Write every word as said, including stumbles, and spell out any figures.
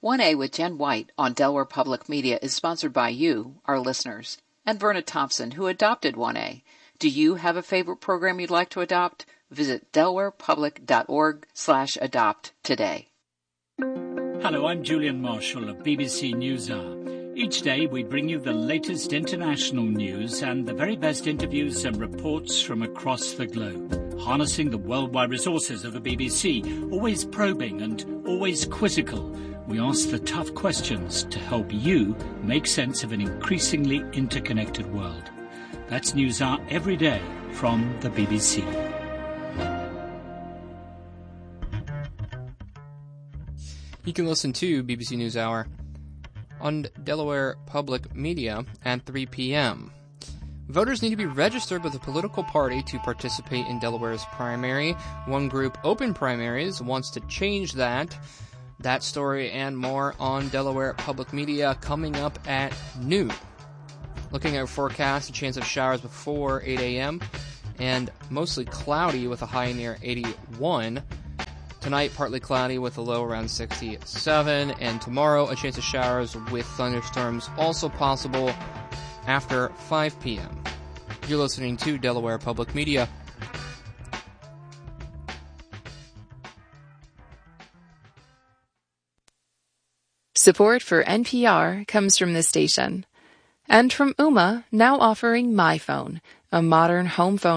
one A with Jen White on Delaware Public Media is sponsored by you, our listeners, and Verna Thompson, who adopted one A. Do you have a favorite program you'd like to adopt? Visit delawarepublic.org slash adopt today. Hello, I'm Julian Marshall of B B C NewsHour. Each day we bring you the latest international news and the very best interviews and reports from across the globe, harnessing the worldwide resources of the B B C, always probing and always quizzical. We ask the tough questions to help you make sense of an increasingly interconnected world. That's NewsHour every day from the B B C. You can listen to B B C NewsHour on Delaware Public Media at three p.m. Voters need to be registered with a political party to participate in Delaware's primary. One group, Open Primaries, wants to change that. That story and more on Delaware Public Media coming up at noon. Looking at forecast, a chance of showers before eight a.m. and mostly cloudy with a high near eighty-one. Tonight, partly cloudy with a low around sixty-seven. And tomorrow, a chance of showers with thunderstorms also possible after five p.m. You're listening to Delaware Public Media. Support for N P R comes from this station. And from Ooma, now offering MyPhone, a modern home phone